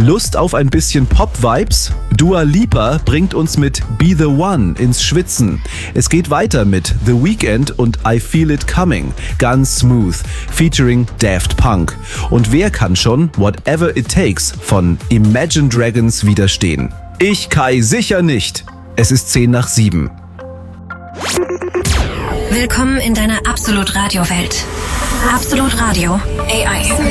Lust auf ein bisschen Pop-Vibes? Dua Lipa bringt uns mit Be The One ins Schwitzen. Es geht weiter mit The Weeknd und I Feel It Coming, ganz smooth, featuring Daft Punk. Und wer kann schon Whatever It Takes von Imagine Dragons widerstehen? Ich, Kai, sicher nicht. Es ist 7:10. Willkommen in deiner Absolut Radio Welt. Absolut Radio AI.